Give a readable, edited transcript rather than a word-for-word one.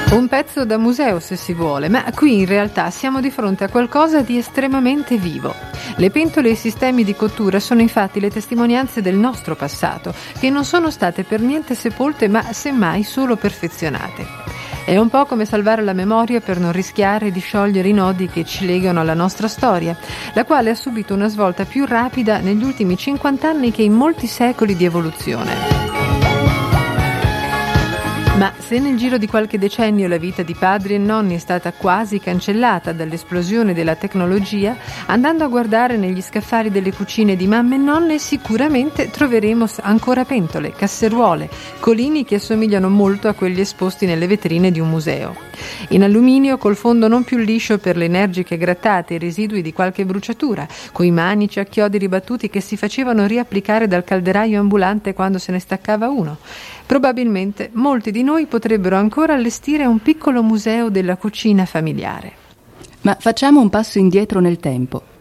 Un pezzo da museo se si vuole, ma qui in realtà siamo di fronte a qualcosa di estremamente vivo. Le pentole e i sistemi di cottura sono infatti le testimonianze del nostro passato, che non sono state per niente sepolte ma semmai solo perfezionate. È un po' come salvare la memoria per non rischiare di sciogliere i nodi che ci legano alla nostra storia, la quale ha subito una svolta più rapida negli ultimi 50 anni che in molti secoli di evoluzione. Ma se nel giro di qualche decennio la vita di padri e nonni è stata quasi cancellata dall'esplosione della tecnologia, andando a guardare negli scaffali delle cucine di mamme e nonne sicuramente troveremo ancora pentole, casseruole, colini che assomigliano molto a quelli esposti nelle vetrine di un museo. In alluminio col fondo non più liscio per le energiche grattate e residui di qualche bruciatura, coi manici a chiodi ribattuti che si facevano riapplicare dal calderaio ambulante quando se ne staccava uno. Probabilmente molti di noi potrebbero ancora allestire un piccolo museo della cucina familiare. Ma facciamo un passo indietro nel tempo.